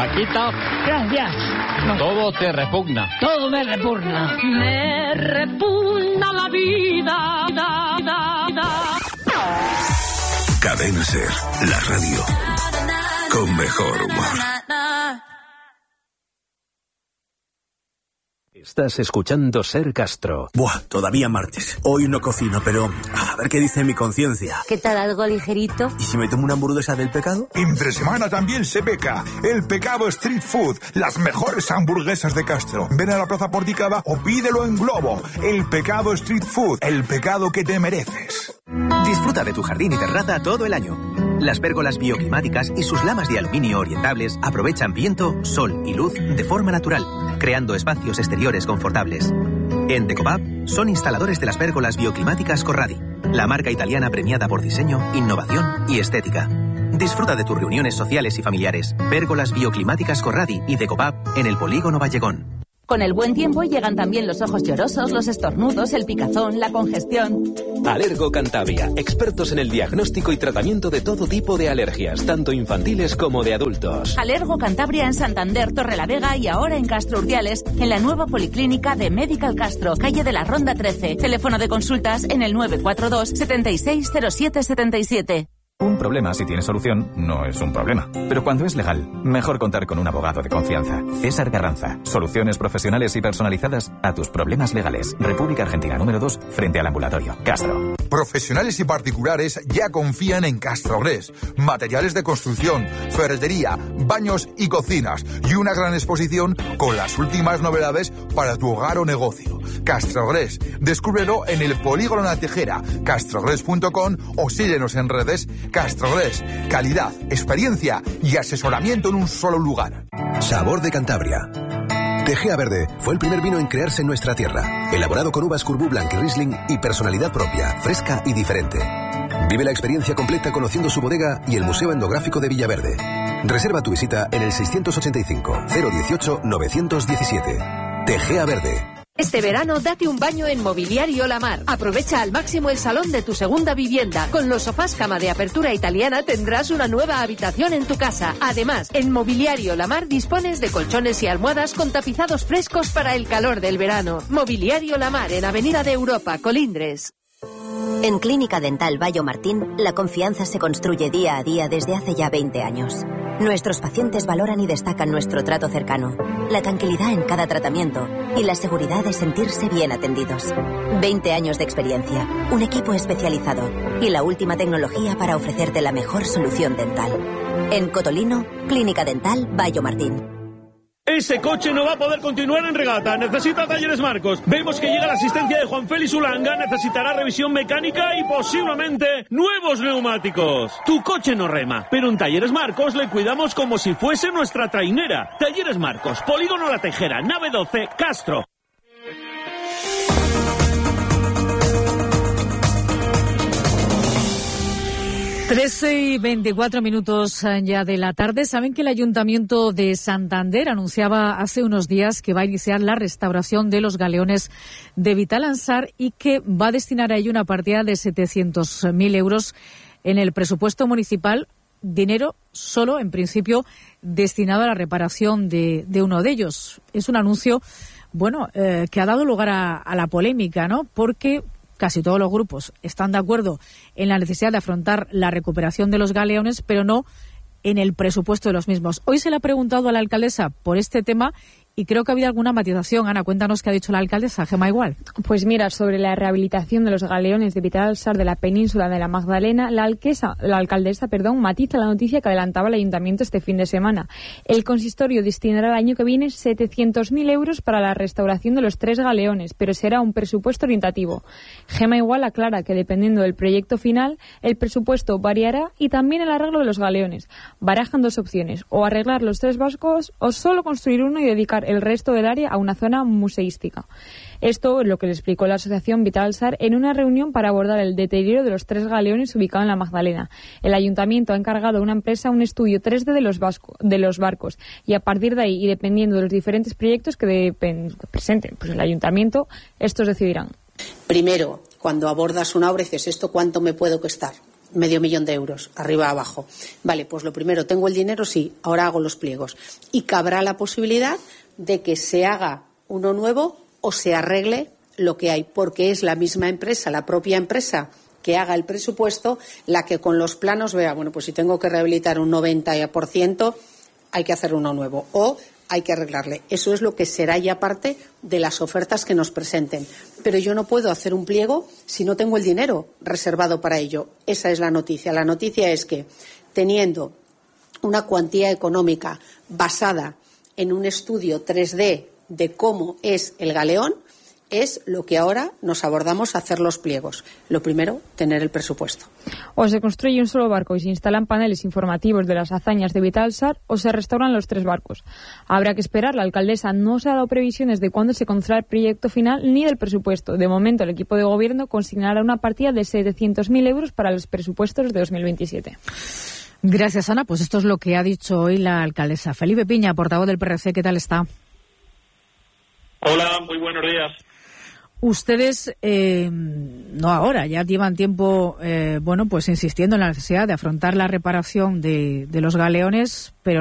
Paquito. Gracias. No. Todo te repugna. Todo me repugna. Me repugna la vida. Cadena Ser, la radio con mejor humor. Estás escuchando Ser Castro. Buah, todavía martes. Hoy no cocino, pero a ver qué dice mi conciencia. ¿Qué tal, algo ligerito? ¿Y si me tomo una hamburguesa del pecado? Entre semana también se peca. El Pecado Street Food. Las mejores hamburguesas de Castro. Ven a la Plaza Porticada o pídelo en Globo. El Pecado Street Food. El pecado que te mereces. Disfruta de tu jardín y terraza todo el año. Las pérgolas bioclimáticas y sus lamas de aluminio orientables aprovechan viento, sol y luz de forma natural, creando espacios exteriores confortables. En Decopap son instaladores de las pérgolas bioclimáticas Corradi, la marca italiana premiada por diseño, innovación y estética. Disfruta de tus reuniones sociales y familiares. Pérgolas bioclimáticas Corradi y Decopap en el Polígono Vallegón. Con el buen tiempo llegan también los ojos llorosos, los estornudos, el picazón, la congestión. Alergo Cantabria, expertos en el diagnóstico y tratamiento de todo tipo de alergias, tanto infantiles como de adultos. Alergo Cantabria en Santander, Torrelavega y ahora en Castro Urdiales, en la nueva policlínica de Medical Castro, calle de la Ronda 13. Teléfono de consultas en el 942 760777. Un problema, si tiene solución, no es un problema. Pero cuando es legal, mejor contar con un abogado de confianza. César Garranza. Soluciones profesionales y personalizadas a tus problemas legales. República Argentina número 2, frente al ambulatorio. Castro. Profesionales y particulares ya confían en Castrogres. Materiales de construcción, ferretería, baños y cocinas. Y una gran exposición con las últimas novedades para tu hogar o negocio. Castrogres. Descúbrelo en el Polígono La Tejera, castrogres.com o síguenos en redes. Castrogres, calidad, experiencia y asesoramiento en un solo lugar. Sabor de Cantabria. Tegea Verde fue el primer vino en crearse en nuestra tierra, elaborado con uvas Courbou Blanc y Riesling y personalidad propia, fresca y diferente. Vive la experiencia completa conociendo su bodega y el Museo Etnográfico de Villaverde. Reserva tu visita en el 685 018 917. Tegea Verde. Este verano date un baño en Mobiliario La Mar. Aprovecha al máximo el salón de tu segunda vivienda. Con los sofás cama de apertura italiana tendrás una nueva habitación en tu casa. Además, en Mobiliario La Mar dispones de colchones y almohadas con tapizados frescos para el calor del verano. Mobiliario La Mar en Avenida de Europa, Colindres. En Clínica Dental Bayo Martín, la confianza se construye día a día desde hace ya 20 años. Nuestros pacientes valoran y destacan nuestro trato cercano, la tranquilidad en cada tratamiento y la seguridad de sentirse bien atendidos. 20 años de experiencia, un equipo especializado y la última tecnología para ofrecerte la mejor solución dental. En Cotolino, Clínica Dental Bayo Martín. Ese coche no va a poder continuar en regata. Necesita Talleres Marcos. Vemos que llega la asistencia de Juan Félix Ulanga. Necesitará revisión mecánica y posiblemente nuevos neumáticos. Tu coche no rema, pero en Talleres Marcos le cuidamos como si fuese nuestra trainera. Talleres Marcos, Polígono La Tejera, nave 12, Castro. Y 24 minutos ya de la tarde. Saben que el Ayuntamiento de Santander anunciaba hace unos días que va a iniciar la restauración de los galeones de Vitalansar y que va a destinar a ello una partida de 700.000 euros en el presupuesto municipal, dinero solo, en principio, destinado a la reparación de uno de ellos. Es un anuncio, que ha dado lugar a la polémica, ¿no? Porque casi todos los grupos están de acuerdo en la necesidad de afrontar la recuperación de los galeones, pero no en el presupuesto de los mismos. Hoy se le ha preguntado a la alcaldesa por este tema y creo que ha habido alguna matización. Ana, cuéntanos qué ha dicho la alcaldesa, Gemma Igual. Pues mira, sobre la rehabilitación de los galeones de Vitalansar de la península de la Magdalena, la alcaldesa matiza la noticia que adelantaba el ayuntamiento este fin de semana. El consistorio destinará el año que viene 700.000 euros para la restauración de los 3 galeones, pero será un presupuesto orientativo. Gemma Igual aclara que dependiendo del proyecto final, el presupuesto variará y también el arreglo de los galeones. Barajan 2 opciones, o arreglar los 3 barcos o solo construir uno y dedicar el resto del área a una zona museística. Esto es lo que le explicó la asociación Vitalansar en una reunión para abordar el deterioro de los 3 galeones ubicados en la Magdalena. El ayuntamiento ha encargado a una empresa un estudio 3D de los barcos y a partir de ahí y dependiendo de los diferentes proyectos que presenten el ayuntamiento, estos decidirán. Primero, cuando abordas una obra dices, ¿esto cuánto me puede costar? 500.000 euros, arriba abajo. Vale, pues lo primero, tengo el dinero, sí, ahora hago los pliegos. Y cabrá la posibilidad de que se haga uno nuevo o se arregle lo que hay, porque es la misma empresa, la propia empresa que haga el presupuesto, la que con los planos vea, bueno, pues si tengo que rehabilitar un 90%, hay que hacer uno nuevo o hay que arreglarle. Eso es lo que será ya parte de las ofertas que nos presenten. Pero yo no puedo hacer un pliego si no tengo el dinero reservado para ello. Esa es la noticia. La noticia es que, teniendo una cuantía económica basada en un estudio 3D de cómo es el galeón, es lo que ahora nos abordamos a hacer los pliegos. Lo primero, tener el presupuesto. O se construye un solo barco y se instalan paneles informativos de las hazañas de Vitalsar, o se restauran los 3 barcos. Habrá que esperar. La alcaldesa no se ha dado previsiones de cuándo se conocerá el proyecto final ni del presupuesto. De momento, el equipo de gobierno consignará una partida de 700.000 euros para los presupuestos de 2027. Gracias, Ana. Pues esto es lo que ha dicho hoy la alcaldesa. Felipe Piña, portavoz del PRC, ¿qué tal está? Hola, muy buenos días. Ustedes, no ahora, ya llevan tiempo, pues insistiendo en la necesidad de afrontar la reparación de los galeones, pero